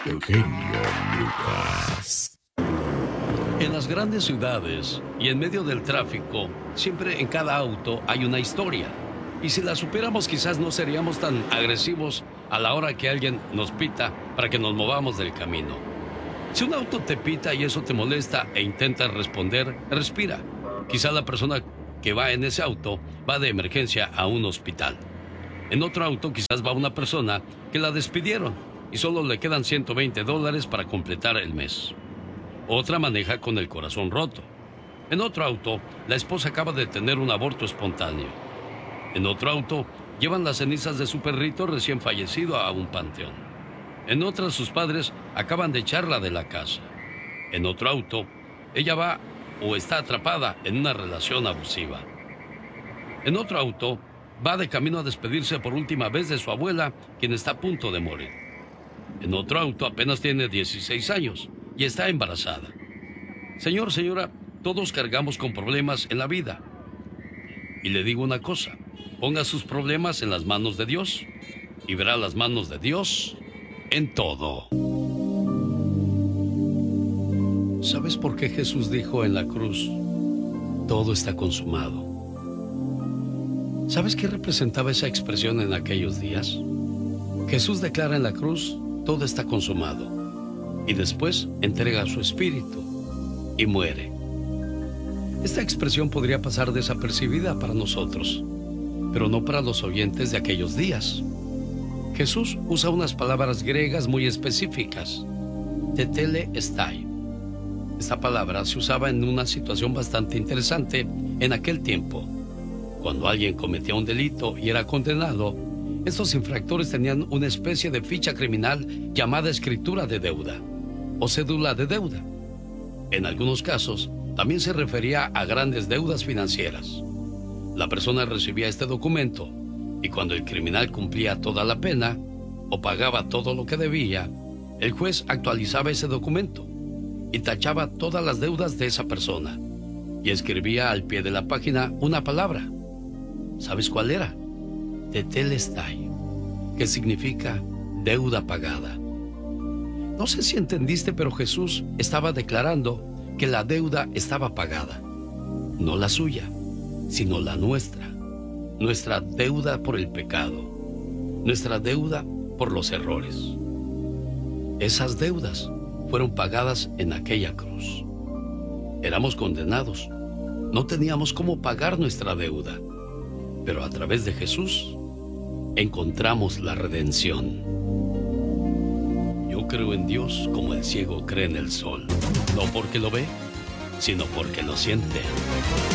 El genio Lucas. En las grandes ciudades y en medio del tráfico, siempre en cada auto hay una historia. Y si la supiéramos, quizás no seríamos tan agresivos a la hora que alguien nos pita para que nos movamos del camino. Si un auto te pita y eso te molesta e intentas responder, respira. Quizás la persona que va en ese auto va de emergencia a un hospital. En otro auto quizás va una persona que la despidieron y solo le quedan $120 para completar el mes. Otra maneja con el corazón roto. En otro auto, la esposa acaba de tener un aborto espontáneo. En otro auto, llevan las cenizas de su perrito recién fallecido a un panteón. En otra, sus padres acaban de echarla de la casa. En otro auto, ella va o está atrapada en una relación abusiva. En otro auto, va de camino a despedirse por última vez de su abuela, quien está a punto de morir. En otro auto apenas tiene 16 años y está embarazada. Señor, señora, todos cargamos con problemas en la vida. Y le digo una cosa, ponga sus problemas en las manos de Dios y verá las manos de Dios en todo. ¿Sabes por qué Jesús dijo en la cruz, todo está consumado? ¿Sabes qué representaba esa expresión en aquellos días? Jesús declara en la cruz, todo está consumado, y después entrega su espíritu y muere. Esta expresión podría pasar desapercibida para nosotros, pero no para los oyentes de aquellos días. Jesús usa unas palabras griegas muy específicas, tetelestai. Esta palabra se usaba en una situación bastante interesante en aquel tiempo. Cuando alguien cometía un delito y era condenado, estos infractores tenían una especie de ficha criminal llamada escritura de deuda o cédula de deuda. En algunos casos, también se refería a grandes deudas financieras. La persona recibía este documento y cuando el criminal cumplía toda la pena o pagaba todo lo que debía, el juez actualizaba ese documento y tachaba todas las deudas de esa persona y escribía al pie de la página una palabra. ¿Sabes cuál era? Tetelestai, que significa deuda pagada. No sé si entendiste, pero Jesús estaba declarando que la deuda estaba pagada. No la suya, sino la nuestra. Nuestra deuda por el pecado. Nuestra deuda por los errores. Esas deudas fueron pagadas en aquella cruz. Éramos condenados. No teníamos cómo pagar nuestra deuda. Pero a través de Jesús encontramos la redención. Yo creo en Dios como el ciego cree en el sol, no porque lo ve, sino porque lo siente.